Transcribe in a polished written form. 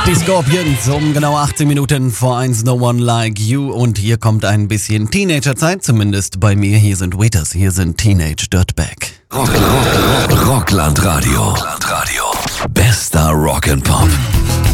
Die Scorpions um genau 18 Minuten vor 1, No One Like You. Und hier kommt ein bisschen Teenagerzeit, zumindest bei mir. Hier sind Waiters, hier sind Teenage Dirtbag. Rockland Radio. Bester Rock'n'Pop.